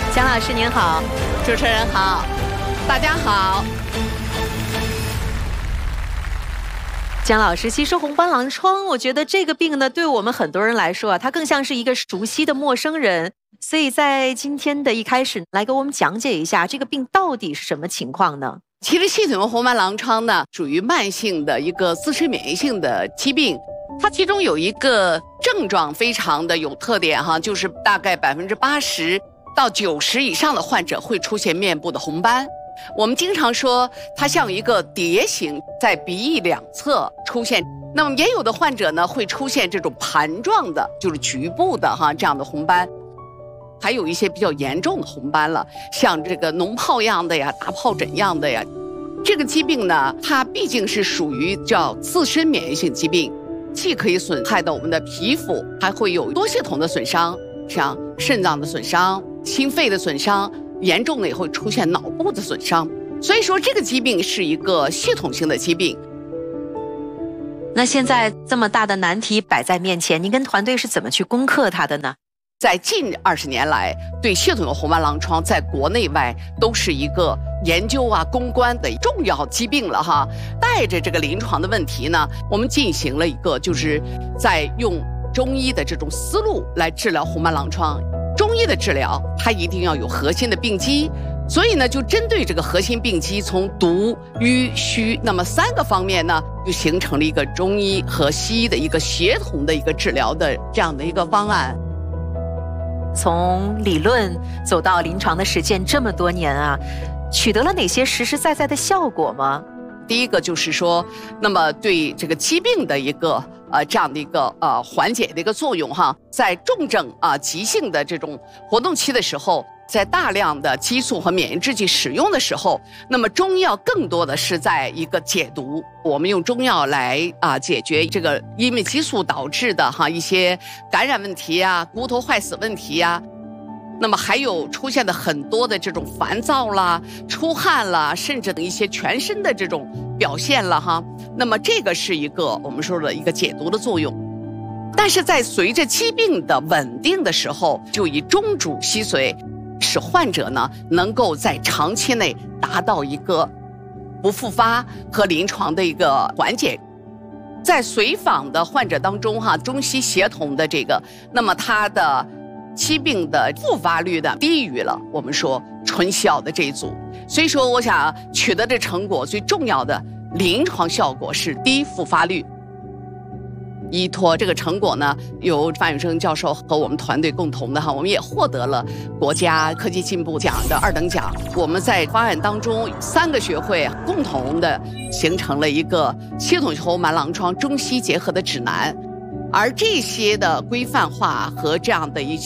姜老师您好， 主持人好，大家好。 姜老师，其实红斑狼疮，我觉得这个病呢，对我们很多人来说啊，它更像是一个熟悉的陌生人。所以在今天的一开始，来给我们讲解一下这个病到底是什么情况呢？ 其实系统性红斑狼疮呢，属于慢性的一个自身免疫性的疾病。它其中有一个症状非常的有特点哈，就是大概80%到90%以上的患者会出现面部的红斑。我们经常说它像一个蝶形，在鼻翼两侧出现。那么也有的患者呢会出现这种盘状的，就是局部的这样的红斑。还有一些比较严重的红斑了，像这个脓疱样的呀、大疱疹样的呀。这个疾病呢，它毕竟是属于叫自身免疫性疾病，既可以损害到我们的皮肤，还会有多系统的损伤，像肾脏的损伤、心肺的损伤，严重的也会出现脑部的损伤。所以说这个疾病是一个系统性的疾病。 那现在这么大的难题摆在面前，您跟团队是怎么去攻克它的呢？ 在近20年来，对系统性红斑狼疮在国内外都是一个研究攻关的重要疾病了哈。带着这个临床的问题呢，我们进行了一个就是在用中医的这种思路来治疗红斑狼疮。中医的治疗它一定要有核心的病机，所以呢就针对这个核心病机，从毒、瘀、虚，那么3个方面呢，就形成了一个中医和西医的一个协同的一个治疗的这样的一个方案。 从理论走到临床的实践这么多年啊，取得了哪些实实在在的效果吗？ 第一个就是说，那么对这个疾病的一个这样的一个缓解的一个作用哈，在重症急性的这种活动期的时候，在大量的激素和免疫制剂使用的时候，那么中药更多的是在一个解毒。我们用中药来解决这个因为激素导致的一些感染问题骨头坏死问题那么还有出现的很多的这种烦躁啦、出汗啦，甚至一些全身的这种表现了那么这个是一个我们说的一个解毒的作用。但是在随着疾病的稳定的时候，就以中主西随，使患者呢能够在长期内达到一个不复发和临床的一个缓解。在随访的患者当中中西协同的这个，那么它的疾病的复发率呢低于了我们说纯西药的这一组。所以说我想取得的成果最重要的临床效果是低复发率。依托这个成果呢，由范永生教授和我们团队共同的我们也获得了国家科技进步奖的2等奖。我们在方案当中3个学会共同的形成了一个系统性红斑狼疮中西结合的指南。而这些的规范化和这样的一些